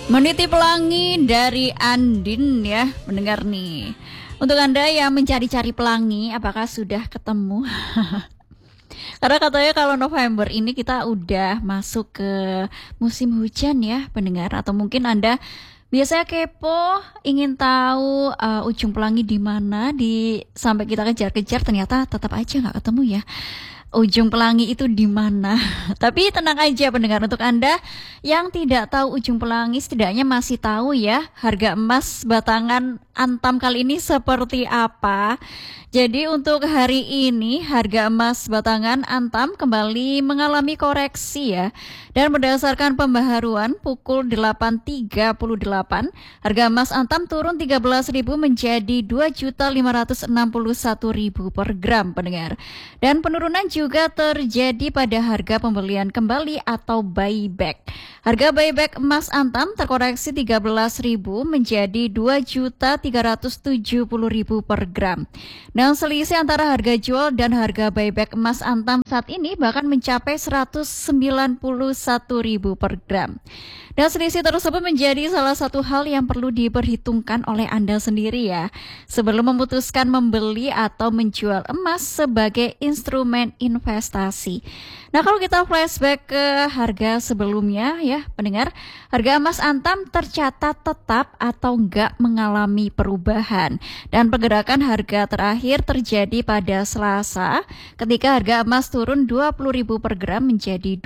Meniti pelangi dari Andin ya, mendengar nih. Untuk Anda yang mencari-cari pelangi, apakah sudah ketemu? Karena katanya kalau November ini kita udah masuk ke musim hujan ya, pendengar. Atau mungkin Anda biasanya kepo, ingin tahu ujung pelangi di mana, sampai kita kejar-kejar ternyata tetap aja nggak ketemu ya. Ujung pelangi itu di mana? Tapi tenang aja pendengar, untuk Anda yang tidak tahu ujung pelangi setidaknya masih tahu ya harga emas batangan Antam kali ini seperti apa. Jadi untuk hari ini harga emas batangan Antam kembali mengalami koreksi ya. Dan berdasarkan pembaharuan pukul 8.38, harga emas Antam turun 13.000 menjadi 2.561.000 per gram pendengar. Dan penurunan juga terjadi pada harga pembelian kembali atau buyback. Harga buyback emas Antam terkoreksi 13.000 menjadi 2.370.000 per gram. Dan selisih antara harga jual dan harga buyback emas Antam saat ini bahkan mencapai 191.000 per gram. Dan selisih tersebut menjadi salah satu hal yang perlu diperhitungkan oleh Anda sendiri ya, sebelum memutuskan membeli atau menjual emas sebagai instrumen investasi. Nah, kalau kita flashback ke harga sebelumnya ya, pendengar, harga emas Antam tercatat tetap atau enggak mengalami perubahan. Dan pergerakan harga terakhir terjadi pada Selasa ketika harga emas turun 20.000 per gram menjadi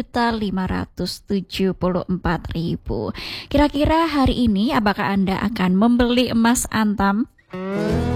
2.574.000. Kira-kira hari ini apakah Anda akan membeli emas Antam?